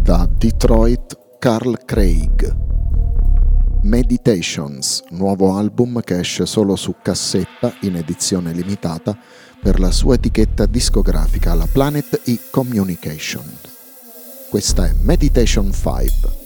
Da Detroit, Carl Craig. Meditations, nuovo album che esce solo su cassetta in edizione limitata per la sua etichetta discografica, la Planet E Communication. Questa è Meditation 5.